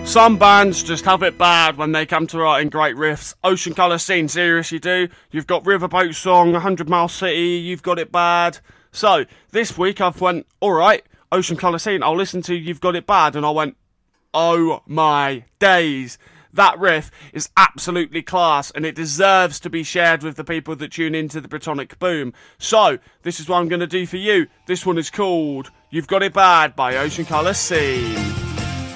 Some bands just have it bad when they come to writing great riffs. Ocean Colour Scene, seriously do. You've got Riverboat Song, 100 Mile City, you've got it bad. So, this week I've went, alright, Ocean Colour Scene, I'll listen to You've Got It Bad, and I went, oh my days. That riff is absolutely class, and it deserves to be shared with the people that tune into the Britonic Boom. So, this is what I'm going to do for you. This one is called You've Got It Bad by Ocean Colour Scene.